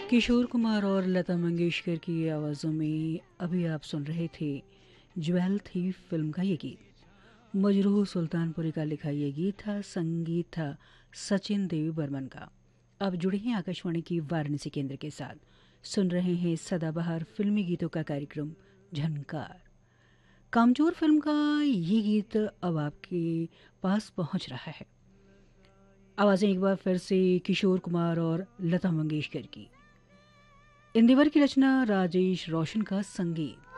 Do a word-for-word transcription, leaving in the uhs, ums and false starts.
किशोर कुमार और लता मंगेशकर की आवाज़ों में अभी आप सुन रहे थे ज्वेल थी फिल्म का ये गीत। मजरूह सुल्तानपुरी का लिखा ये गीत था, संगीत था सचिन देव बर्मन का। अब जुड़े हैं आकाशवाणी की वाराणसी केंद्र के साथ, सुन रहे हैं सदाबहार फिल्मी गीतों का कार्यक्रम झनकार। कामचोर फिल्म का ये गीत अब आपके पास पहुंच रहा है। आवाज़ें एक बार फिर से किशोर कुमार और लता मंगेशकर की। इंदिवर की रचना, राजेश रोशन का संगीत।